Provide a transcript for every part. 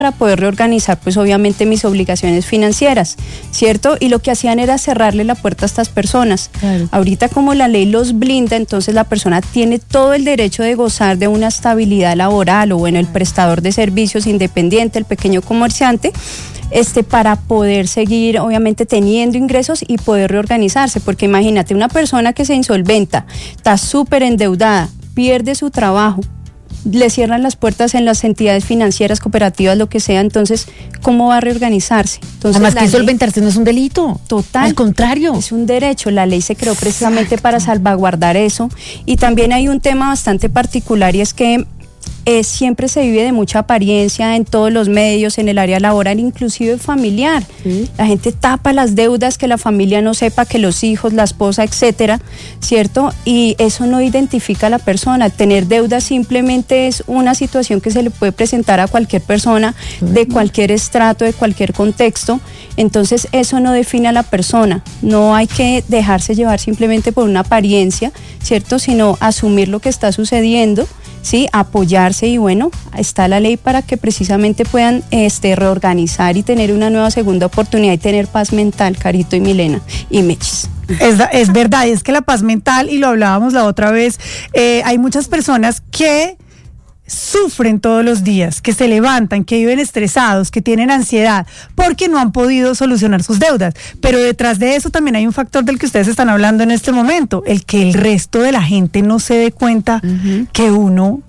para poder reorganizar pues obviamente mis obligaciones financieras, ¿cierto? Y lo que hacían era cerrarle la puerta a estas personas. Claro. Ahorita como la ley los blinda, entonces la persona tiene todo el derecho de gozar de una estabilidad laboral, o bueno, el prestador de servicios independiente, el pequeño comerciante, para poder seguir obviamente teniendo ingresos y poder reorganizarse, porque imagínate, una persona que se insolventa, está súper endeudada, pierde su trabajo, le cierran las puertas en las entidades financieras, cooperativas, lo que sea, entonces, ¿cómo va a reorganizarse? Entonces, además que insolventarse no es un delito. Total. Al contrario. Es un derecho, la ley se creó precisamente para salvaguardar eso. Y también hay un tema bastante particular, y es que siempre se vive de mucha apariencia en todos los medios, en el área laboral, inclusive familiar. Sí. La gente tapa las deudas, que la familia no sepa, que los hijos, la esposa, etcétera, ¿cierto? Y eso no identifica a la persona. Tener deudas simplemente es una situación que se le puede presentar a cualquier persona, de cualquier estrato, de cualquier contexto. Entonces eso no define a la persona. No hay que dejarse llevar simplemente por una apariencia, ¿cierto? Sino asumir lo que está sucediendo, ¿sí? Apoyarse, y bueno, está la ley para que precisamente puedan reorganizar y tener una nueva segunda oportunidad y tener paz mental, Carito y Milena y Mechis. Es verdad, y es que la paz mental, y lo hablábamos la otra vez, hay muchas personas que sufren todos los días, que se levantan, que viven estresados, que tienen ansiedad, porque no han podido solucionar sus deudas. Pero detrás de eso también hay un factor del que ustedes están hablando en este momento, el que el resto de la gente no se dé cuenta que uno,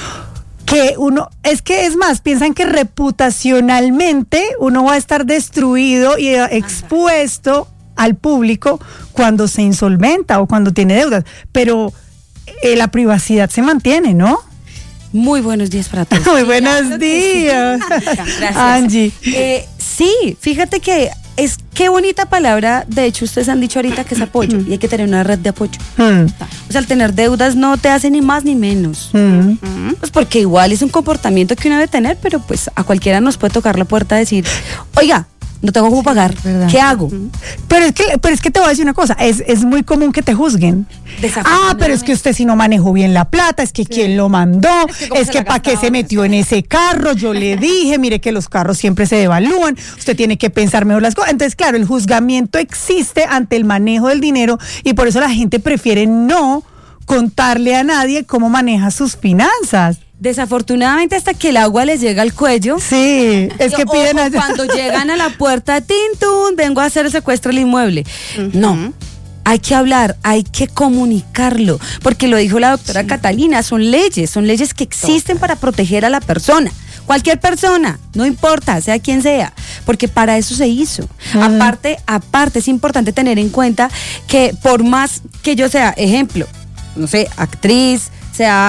es que es más, piensan que reputacionalmente uno va a estar destruido y expuesto al público cuando se insolventa o cuando tiene deudas, pero la privacidad se mantiene, ¿no? Muy buenos días para todos. Muy buenos días. Gracias. Angie. Sí, fíjate que qué bonita palabra. De hecho, ustedes han dicho ahorita que es apoyo, y hay que tener una red de apoyo. O sea, el tener deudas no te hace ni más ni menos. Pues porque igual es un comportamiento que uno debe tener, pero pues a cualquiera nos puede tocar la puerta y decir, oiga, no tengo cómo pagar, ¿verdad? ¿Qué hago? Pero es que te voy a decir una cosa, es muy común que te juzguen. Pero es que usted si no manejó bien la plata, es que quién lo mandó, es que para qué se metió en ese carro, yo le dije, mire que los carros siempre se devalúan, usted tiene que pensar mejor las cosas. Entonces, claro, el juzgamiento existe ante el manejo del dinero, y por eso la gente prefiere no contarle a nadie cómo maneja sus finanzas. Desafortunadamente, hasta que el agua les llega al cuello. Sí, es que piden allá. Cuando llegan a la puerta, tintún, vengo a hacer el secuestro del inmueble. No, hay que hablar, hay que comunicarlo, porque lo dijo la doctora Catalina, son leyes que existen para proteger a la persona. Cualquier persona, no importa, sea quien sea, porque para eso se hizo. Aparte, es importante tener en cuenta que por más que yo sea, ejemplo, no sé, actriz, sea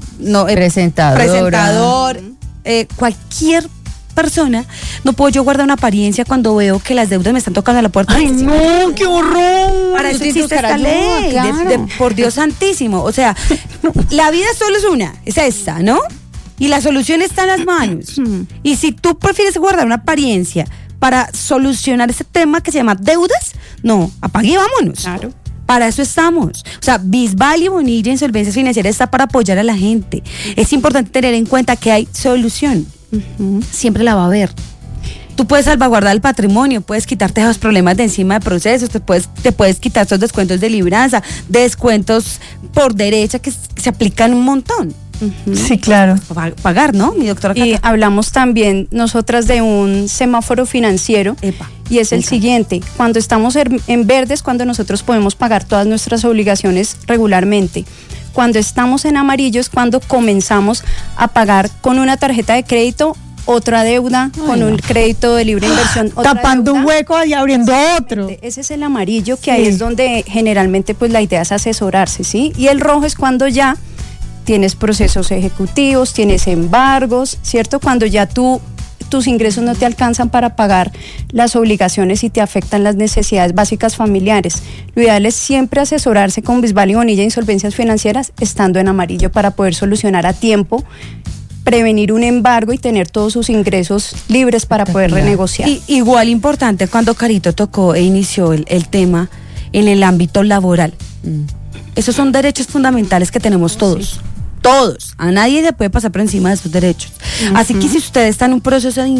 presentador, cualquier persona, no puedo yo guardar una apariencia cuando veo que las deudas me están tocando a la puerta. ¡Ay, no, qué horror! Para eso existe esta ley, claro. Por Dios santísimo. O sea, la vida solo es una, es esta, ¿no? Y la solución está en las manos. Y si tú prefieres guardar una apariencia para solucionar ese tema que se llama deudas, no, apague y vámonos. Claro. Para eso estamos. O sea, Bisbal y Bonilla Insolvencias Financieras está para apoyar a la gente. Es importante tener en cuenta que hay solución. Siempre la va a haber. Tú puedes salvaguardar el patrimonio, puedes quitarte los problemas de encima de procesos, te puedes quitar esos descuentos de libranza, descuentos por derecha que se aplican un montón. Sí, claro. Pagar, ¿no? Mi doctora Cata. Y hablamos también nosotras de un semáforo financiero. Y es el siguiente: cuando estamos en verde es cuando nosotros podemos pagar todas nuestras obligaciones regularmente. Cuando estamos en amarillo es cuando comenzamos a pagar con una tarjeta de crédito otra deuda, con un crédito de libre inversión, tapando un hueco y abriendo otro. Ese es el amarillo, que ahí es donde generalmente pues la idea es asesorarse, ¿sí? Y el rojo es cuando ya tienes procesos ejecutivos, tienes embargos, ¿cierto? Cuando ya tus ingresos no te alcanzan para pagar las obligaciones y te afectan las necesidades básicas familiares. Lo ideal es siempre asesorarse con Bisbal y Bonilla Insolvencias Financieras estando en amarillo para poder solucionar a tiempo, prevenir un embargo y tener todos sus ingresos libres para poder renegociar. Y igual importante cuando Carito tocó e inició el tema en el ámbito laboral. Esos son derechos fundamentales que tenemos todos. todos, a nadie le puede pasar por encima de sus derechos. Así que si usted está en un proceso de